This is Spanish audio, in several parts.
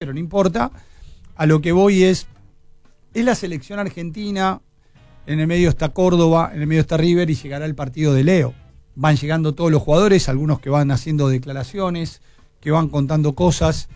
pero no importa. A lo que voy es la selección argentina, en el medio está Córdoba, en el medio está River y llegará el partido de Leo. Van llegando todos los jugadores, algunos que van haciendo declaraciones, que van contando cosas.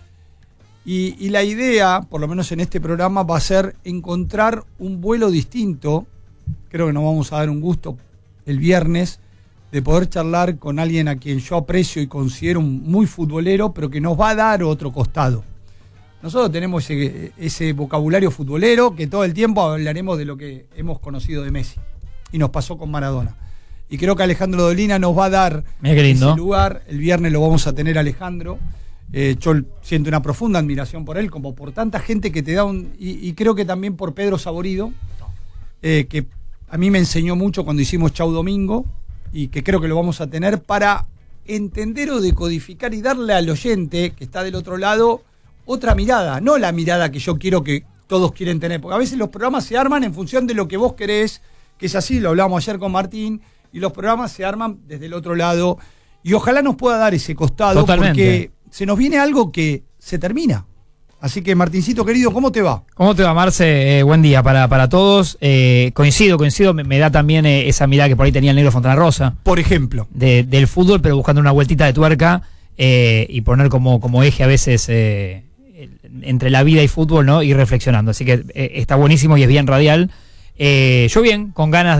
Y la idea, por lo menos en este programa, va a ser encontrar un vuelo distinto. Creo que nos vamos a dar un gusto el viernes de poder charlar con alguien a quien yo aprecio y considero muy futbolero, pero que nos va a dar otro costado. Nosotros tenemos ese vocabulario futbolero que todo el tiempo hablaremos de lo que hemos conocido de Messi. Y nos pasó con Maradona. Y creo que Alejandro Dolina nos va a dar ese lugar. El viernes lo vamos a tener Alejandro. Yo siento una profunda admiración por él, como por tanta gente que te da y creo que también por Pedro Saborido, que a mí me enseñó mucho cuando hicimos Chau Domingo, y que creo que lo vamos a tener para entender o decodificar y darle al oyente que está del otro lado otra mirada, no la mirada que yo quiero que todos quieren tener, porque a veces los programas se arman en función de lo que vos querés, que es así, lo hablábamos ayer con Martín, y los programas se arman desde el otro lado, y ojalá nos pueda dar ese costado. Totalmente. Porque se nos viene algo que se termina. Así que, Martincito querido, ¿cómo te va? ¿Cómo te va, Marce? Buen día para todos. Coincido, me da también esa mirada que por ahí tenía el negro Fontana Rosa. Por ejemplo. Del fútbol, pero buscando una vueltita de tuerca y poner como eje a veces entre la vida y fútbol, ¿no? Y reflexionando. Así que está buenísimo y es bien radial. Yo bien, con ganas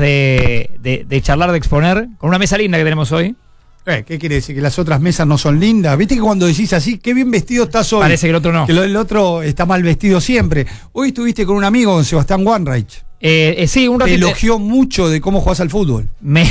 de charlar, de exponer, con una mesa linda que tenemos hoy. ¿Qué quiere decir? ¿Que las otras mesas no son lindas? ¿Viste que cuando decís así, qué bien vestido estás hoy? Parece que el otro no. Que el otro está mal vestido siempre. Hoy estuviste con un amigo, con Sebastián Wanreich. Sí, un ratito. Te elogió mucho de cómo jugás al fútbol.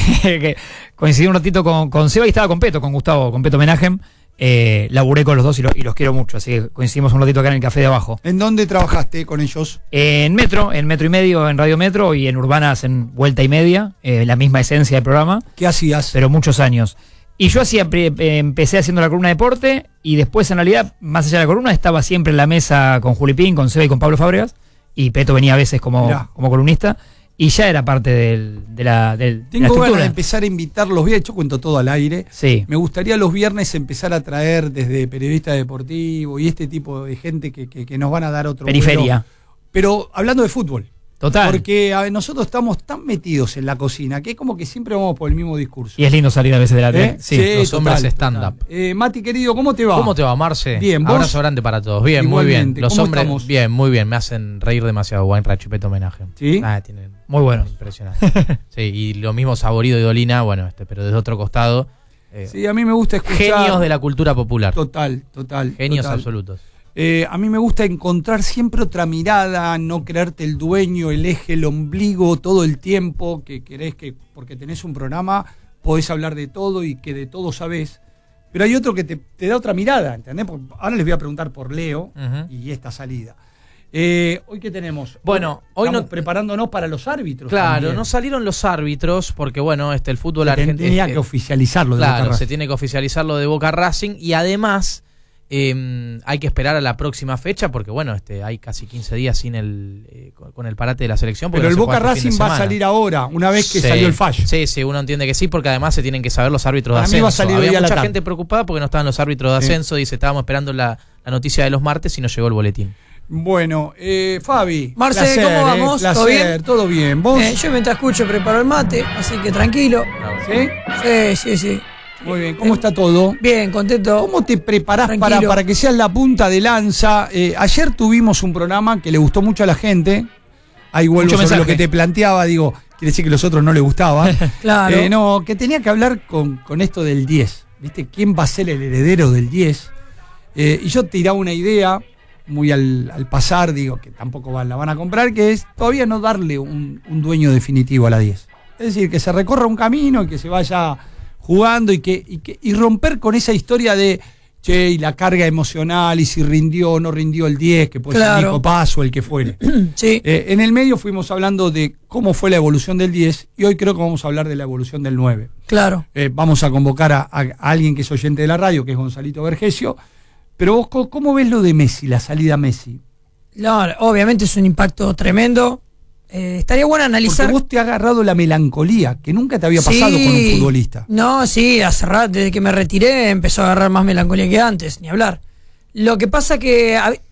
Coincidí un ratito con Seba y estaba con Peto, con Gustavo, con Peto Menahem. Laburé con los dos y los quiero mucho, así que coincidimos un ratito acá en el café de abajo. ¿En dónde trabajaste con ellos? En Metro y Medio, en Radio Metro, y en Urbanas en Vuelta y Media, la misma esencia del programa. ¿Qué hacías? Pero muchos años. Y yo empecé haciendo la columna de deporte y después, en realidad, más allá de la columna, estaba siempre en la mesa con Julipín, con Seba y con Pablo Fábregas, y Peto venía a veces como columnista, y ya era parte de la Tengo ganas de empezar a invitarlos, yo cuento todo al aire. Sí. Me gustaría los viernes empezar a traer desde periodistas deportivos y este tipo de gente que nos van a dar otro periferia. Vuelo. Pero hablando de fútbol. Total. Porque nosotros estamos tan metidos en la cocina que es como que siempre vamos por el mismo discurso. Y es lindo salir a veces de la tele. Sí, los hombres stand-up. Mati, querido, ¿cómo te va? ¿Cómo te va, Marce? Bien, ¿vos? Abrazo grande para todos. Bien, Igualmente. muy bien. Los hombres, estamos? Bien, muy bien. Me hacen reír demasiado Wanreich y Peto Homenaje. ¿Sí? Tienen muy bueno. Impresionante. Sí, y lo mismo Saborido y Dolina, pero desde otro costado. Sí, a mí me gusta escuchar. Genios de la cultura popular. Total. Genios absolutos. A mí me gusta encontrar siempre otra mirada, no creerte el dueño, el eje, el ombligo todo el tiempo, que querés que porque tenés un programa podés hablar de todo y que de todo sabés. Pero hay otro que te da otra mirada, ¿entendés? Porque ahora les voy a preguntar por Leo y esta salida. ¿Hoy qué tenemos? Bueno, hoy estamos preparándonos para los árbitros. Claro, también. no salieron los árbitros porque, el fútbol argentino... Tenía que oficializarlo de Boca Racing. Claro, se tiene que oficializarlo de Boca Racing y además... hay que esperar a la próxima fecha porque hay casi 15 días sin con el parate de la selección. Pero el Boca Racing va a salir ahora, una vez que salió el fallo. Sí, uno entiende que sí, porque además se tienen que saber los árbitros de ascenso. ascenso. Va a salir Había mucha gente preocupada porque no estaban los árbitros de ascenso, dice, estábamos esperando la noticia de los martes y no llegó el boletín. Bueno, Fabi, Marce, placer, ¿cómo vamos? Placer, ¿Todo bien? Todo bien. ¿Vos? Yo mientras escucho preparo el mate, así que tranquilo. Sí. Muy bien, ¿cómo está todo? Bien, contento. ¿Cómo te preparás para que seas la punta de lanza? Ayer tuvimos un programa que le gustó mucho a la gente. Ahí vuelvo sobre lo que te planteaba, quiere decir que los otros no les gustaba. Claro. No, que tenía que hablar con esto del 10. ¿Viste? ¿Quién va a ser el heredero del 10? Y yo tiraba una idea muy al pasar, que tampoco la van a comprar, que es todavía no darle un dueño definitivo a la 10. Es decir, que se recorra un camino y que se vaya jugando y romper con esa historia de y la carga emocional y si rindió o no rindió el 10, que puede ser Nico Paz o el que fuere. Sí. En el medio fuimos hablando de cómo fue la evolución del 10 y hoy creo que vamos a hablar de la evolución del 9. Claro. Vamos a convocar a alguien que es oyente de la radio, que es Gonzalito Vergesio. Pero vos, ¿cómo ves lo de Messi, la salida Messi? No, obviamente es un impacto tremendo. Estaría bueno analizar. Porque vos te has agarrado la melancolía, que nunca te había pasado con un futbolista. No, sí, hace rato, desde que me retiré empezó a agarrar más melancolía que antes, ni hablar. Lo que pasa que